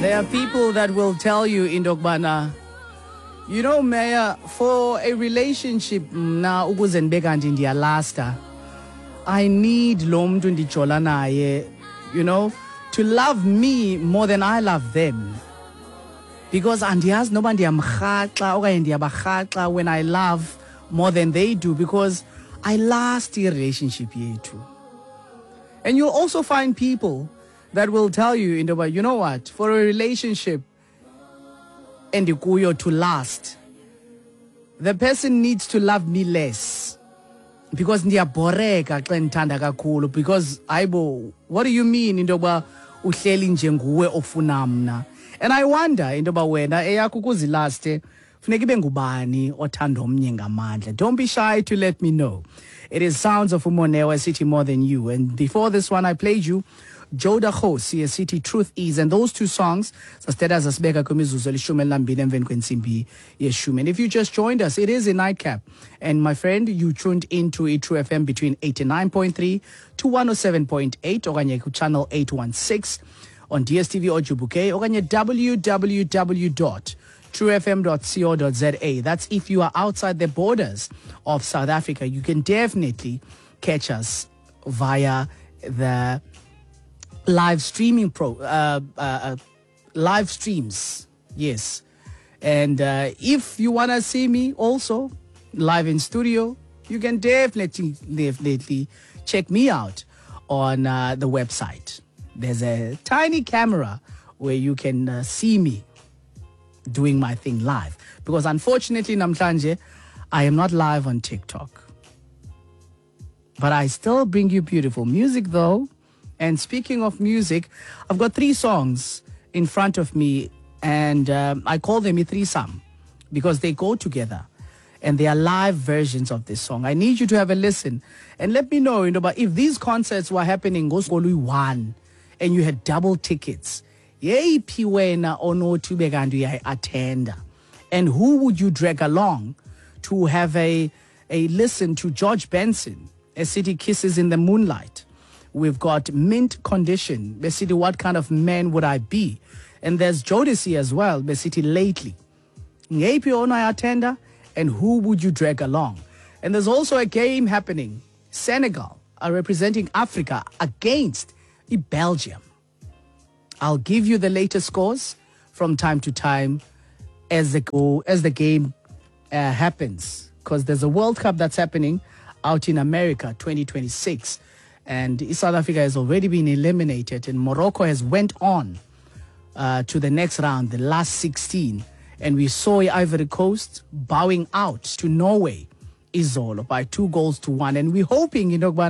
There are people that will tell you in Dogbana, you know, Maya, for a relationship na ukuze ndibe kanti ndiyalasta, I need lo mntu ndijola naye, you know, to love me more than I love them. Because andiyazi noba ndiyamrhaxa okanye ndiyabarhaxa when I love more than they do, because I last a relationship yethu. And you'll also find people that will tell you, you know what, for a relationship endikuyo to last, the person needs to love me less. Because ndiyaboreka xa ndithanda kakhulu. Because aibo, what do you mean intoba uhleli nje nguwe ofuna mna? And I wonder intoba wena eyakho ukuzilaste funeka ibe ngubani othanda omnye ngamandla. Don't be shy to let me know. It is Sounds of Umonewa, City More Than You. And before this one, I played you Joda Khosi, A City Truth Is. And those two songs, and if you just joined us, it is a nightcap. And my friend, you tuned into a True FM between 89.3 to 107.8, okanye channel 816 on DSTV or Jubuke, okanye www.truefm.co.za. That's if you are outside the borders of South Africa. You can definitely catch us via the live streaming live streams. Yes. And if you want to see me also live in studio, you can definitely check me out on the website. There's a tiny camera where you can see me doing my thing live. Because unfortunately, namhlanje, I am not live on TikTok. But I still bring you beautiful music though. And speaking of music, I've got 3 songs in front of me, and I call them a threesome because they go together. And they are live versions of this song. I need you to have a listen and let me know, if these concerts were happening ngosgolui 1 and you had double tickets, yeyiphi wena onothi ube kanti uyayi-attenda, and who would you drag along to have a listen to George Benson, A City Kisses in the Moonlight? We've got Mint Condition, Besiti, What Kind of Man Would I Be? And there's Jodeci as well, Besiti, Lately. Ngeyiphi onoyi-attenda, and who would you drag along? And there's also a game happening. Senegal are representing Africa against Belgium. I'll give you the latest scores from time to time as the game happens, because there's a World Cup that's happening out in America 2026, and South Africa has already been eliminated, and Morocco has went on to the next round, the last 16, and we saw Ivory Coast bowing out to Norway, Izolo, by 2-1, and we're hoping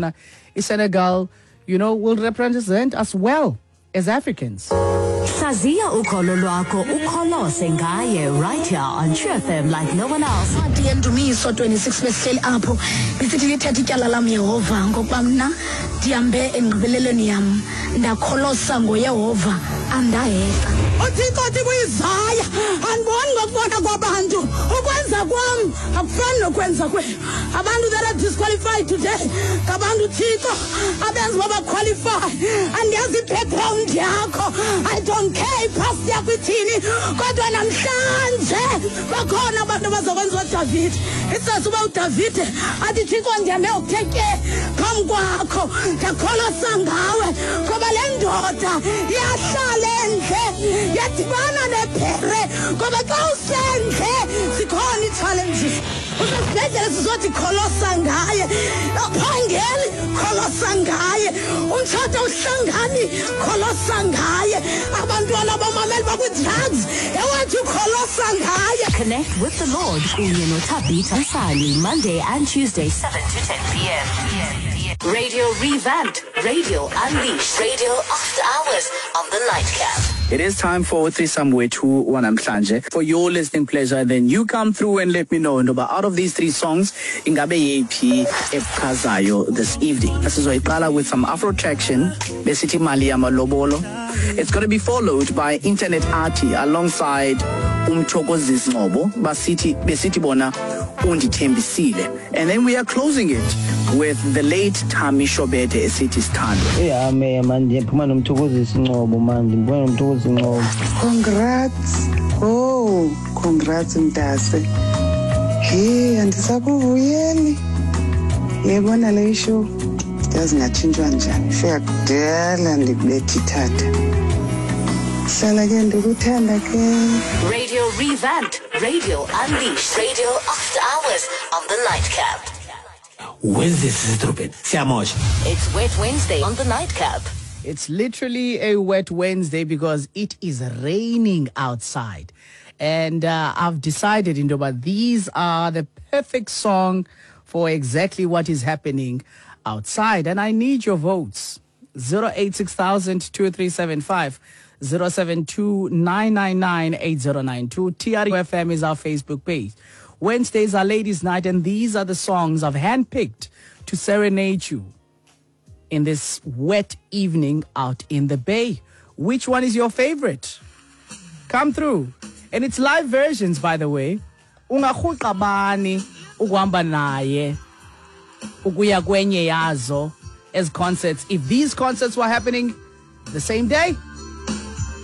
Senegal, will represent us well as Africans. Hlaziya ukholo lwakho ukholose ngaye right here on True FM like no one else. Ndiyendumiso 26 besihleli apho bisithi lithethe ityala lam Yehova ngokuba mna ndihambe engqibeleleni yam ndakholosa ngoYehova andayeka. uThixo tibuyizaya andiboni ngokubona kwabantu ukwenza kwam akufani nokwenza kwenu. Abantu that are disqualified today ngabantu uThixo abenza baba qualify, andiyazi background yakho, I don't care past yakho ithini, kodwa namhlanje bakhona abantu bazokwenza uDavid. Isazi uba uDavid athi Thixo ndihamba ukutheke phambi kwakho ndakholosa ngawe ngoba le ndoda iyahlala endle yadibana nephere ngoba xa usendle zikhona ii-challenges. Usesibhedlele sizothi kholosa ngaye, aphangeli kholosa ngaye, umtshato uhlangani kholosa ngaye, abantwana abamameli bakwi-drugs ewathi ukholosa ngaye. Connect with the Lord kunye noThabitha Msali Monday and Tuesday 7 to 10 p.m. Radio revamped, radio unleashed, radio after hours of the nightcap. It is time for Threesome Wethu wanamhlanje. For your listening pleasure, then you come through and let me know. But out of these 3 songs, ingabe yephi ekuchazayo this evening. Sizoyiqala with some Afro traction, besithi Mali Yamalobolo. It's going to be followed by Internet Arty alongside Umthokozisi Ngcobo, besithi bona undithembisile. And then we are closing it with the late Tammy Shobete esithi Sithando. Yeah, manje phuma nomthokozisi Ncoko manje, ngibona nomthokozisi Ncoko. Congrats. Oh, congrats Mdase. Hey, andisakuvuyeli. Yebona le show. Yazi ngatshintshwa njani. Fika kudala ndikubethi tata. Hlala ke ndikuthanda ke. Radio Revamped, Radio Unleashed, Radio After Hours on the Nightcap. Wednesday sistrupet. Siyamosh. It's Wet Wednesday on the Nightcap. It's literally a wet Wednesday because it is raining outside. And I've decided, but these are the perfect song for exactly what is happening outside. And I need your votes. 086,000-2375, 072-999-8092. TRUFM is our Facebook page. Wednesdays are ladies' night, and these are the songs I've handpicked to serenade you in this wet evening out in the bay. Which one is your favorite? Come through. And it's live versions, by the way. Ungarhuqa bani ukuhamba naye ukuya kwenye yazo as concerts. If these concerts were happening the same day,